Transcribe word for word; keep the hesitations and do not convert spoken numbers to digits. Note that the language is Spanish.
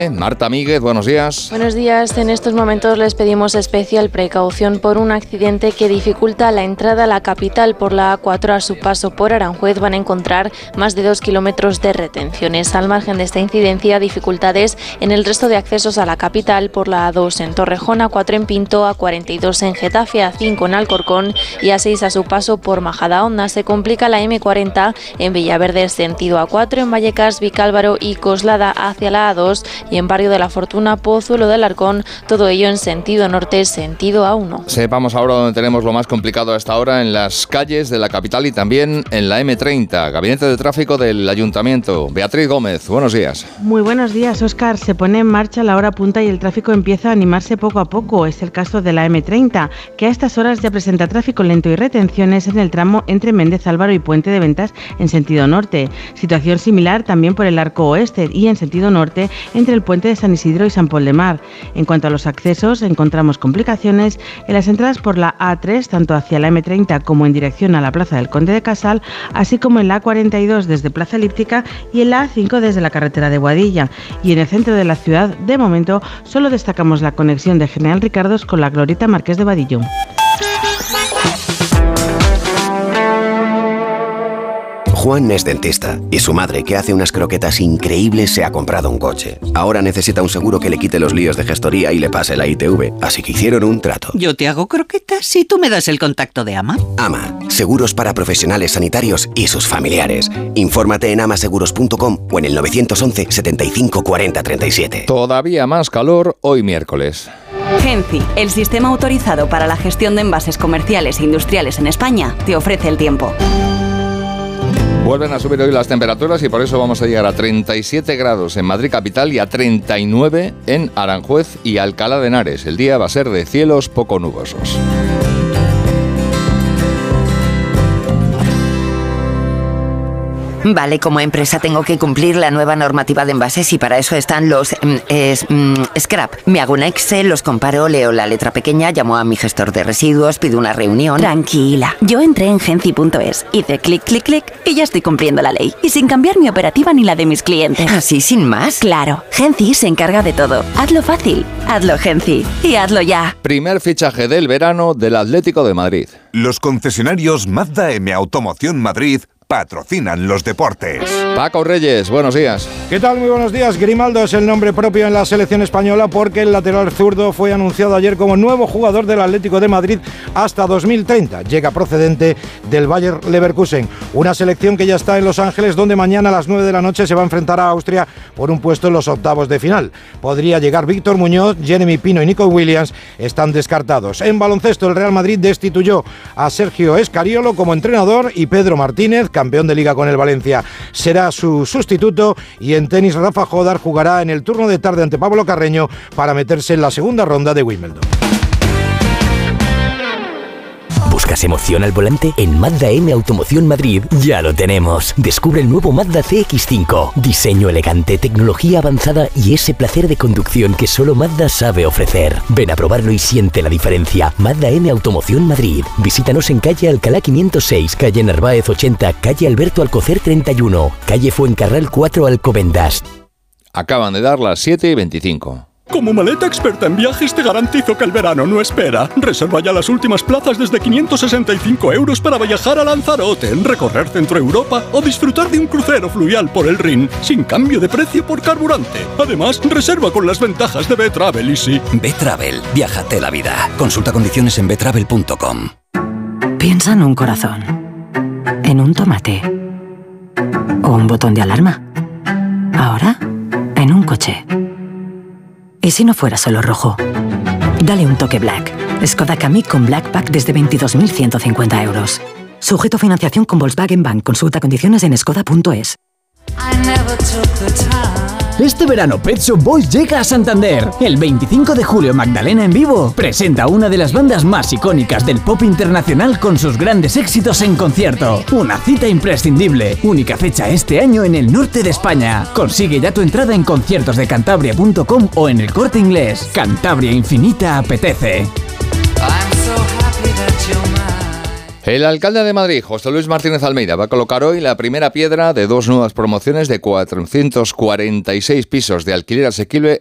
Marta Míguez, buenos días. Buenos días. En estos momentos les pedimos especial precaución por un accidente que dificulta la entrada a la capital por la A cuatro. A su paso por Aranjuez van a encontrar más de dos kilómetros de retenciones. Al margen de esta incidencia, dificultades en el resto de accesos a la capital por la A dos en Torrejón, A cuatro en Pinto, A cuarenta y dos en Getafe, A cinco en Alcorcón y A seis a su paso por Majadahonda. Se complica la eme cuarenta en Villaverde sentido A cuatro, en Vallecas, Vicálvaro y Coslada hacia la A dos y en Barrio de la Fortuna, Pozuelo de Alarcón, todo ello en sentido norte, sentido A uno. Sepamos ahora dónde tenemos lo más complicado hasta ahora, en las calles de la capital y también en la eme treinta. Gabinete de Tráfico del Ayuntamiento. Beatriz Gómez, buenos días. Muy buenos días, Óscar. Se pone en marcha la hora punta y el tráfico empieza a animarse poco a poco. Es el caso de la eme treinta, que a estas horas ya presenta tráfico lento y retenciones en el tramo entre Méndez Álvaro y Puente de Ventas en sentido norte. Situación similar también por el arco oeste y en sentido norte entre el puente de San Isidro y San Pol de Mar. En cuanto a los accesos, encontramos complicaciones en las entradas por la A tres, tanto hacia la eme treinta como en dirección a la Plaza del Conde de Casal, así como en la A cuarenta y dos desde Plaza Elíptica y en la A cinco desde la carretera de Boadilla. Y en el centro de la ciudad, de momento, solo destacamos la conexión de General Ricardos con la Glorieta Marqués de Vadillo. Juan es dentista y su madre, que hace unas croquetas increíbles, se ha comprado un coche. Ahora necesita un seguro que le quite los líos de gestoría y le pase la I T V, así que hicieron un trato. Yo te hago croquetas y tú me das el contacto de Ama. Ama, seguros para profesionales sanitarios y sus familiares. Infórmate en amaseguros punto com o en el nueve once, setenta y cinco, cuarenta, treinta y siete. Todavía más calor hoy miércoles. Genci, el sistema autorizado para la gestión de envases comerciales e industriales en España, te ofrece el tiempo. Vuelven a subir hoy las temperaturas y por eso vamos a llegar a treinta y siete grados en Madrid capital y a treinta y nueve en Aranjuez y Alcalá de Henares. El día va a ser de cielos poco nubosos. Vale, como empresa tengo que cumplir la nueva normativa de envases y para eso están los mm, es, mm, scrap. Me hago una Excel, los comparo, leo la letra pequeña, llamo a mi gestor de residuos, pido una reunión. Tranquila, yo entré en genci punto es, hice clic, clic, clic y ya estoy cumpliendo la ley. Y sin cambiar mi operativa ni la de mis clientes. ¿Así sin más? Claro, Genci se encarga de todo. Hazlo fácil, hazlo Genci y hazlo ya. Primer fichaje del verano del Atlético de Madrid. Los concesionarios Mazda M Automoción Madrid patrocinan los deportes. Paco Reyes, buenos días. ¿Qué tal? Muy buenos días. Grimaldo es el nombre propio en la selección española porque el lateral zurdo fue anunciado ayer como nuevo jugador del Atlético de Madrid hasta dos mil treinta. Llega procedente del Bayer Leverkusen. Una selección que ya está en Los Ángeles, donde mañana a las nueve de la noche se va a enfrentar a Austria por un puesto en los octavos de final. Podría llegar Víctor Muñoz, Jeremy Pino y Nico Williams están descartados. En baloncesto, el Real Madrid destituyó a Sergio Escariolo como entrenador y Pedro Martínez, campeón de Liga con el Valencia, será su sustituto. Y en tenis, Rafa Jodar jugará en el turno de tarde ante Pablo Carreño para meterse en la segunda ronda de Wimbledon. ¿Buscas emoción al volante? En Mazda M Automoción Madrid ya lo tenemos. Descubre el nuevo Mazda C X cinco. Diseño elegante, tecnología avanzada y ese placer de conducción que solo Mazda sabe ofrecer. Ven a probarlo y siente la diferencia. Mazda M Automoción Madrid. Visítanos en calle Alcalá quinientos seis, calle Narváez ochenta, calle Alberto Alcocer treinta y uno, calle Fuencarral cuatro, Alcobendas. Acaban de dar las siete y veinticinco. Como maleta experta en viajes te garantizo que el verano no espera. Reserva ya las últimas plazas desde quinientos sesenta y cinco euros para viajar a Lanzarote, recorrer Centro Europa o disfrutar de un crucero fluvial por el Rin, sin cambio de precio por carburante. Además, reserva con las ventajas de B-Travel Easy. B-Travel, viájate la vida. Consulta condiciones en b travel punto com. Piensa en un corazón, en un tomate o un botón de alarma. Ahora, en un coche. ¿Y si no fuera solo rojo? Dale un toque Black. Skoda Kamiq con Black Pack desde veintidós mil ciento cincuenta euros. Sujeto a financiación con Volkswagen Bank. Consulta condiciones en skoda punto es. Este verano Pet Shop Boys llega a Santander. El veinticinco de julio Magdalena en vivo presenta una de las bandas más icónicas del pop internacional con sus grandes éxitos en concierto. Una cita imprescindible. Única fecha este año en el norte de España. Consigue ya tu entrada en conciertos de cantabria punto com o en el Corte Inglés. Cantabria Infinita apetece. El alcalde de Madrid, José Luis Martínez Almeida, va a colocar hoy la primera piedra de dos nuevas promociones de cuatrocientos cuarenta y seis pisos de alquiler asequible